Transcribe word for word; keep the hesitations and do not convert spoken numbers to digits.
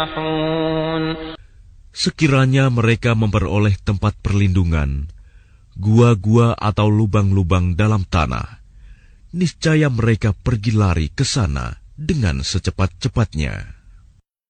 Sekiranya mereka memperoleh tempat perlindungan, gua-gua atau lubang-lubang dalam tanah, niscaya mereka pergi lari ke sana dengan secepat-cepatnya.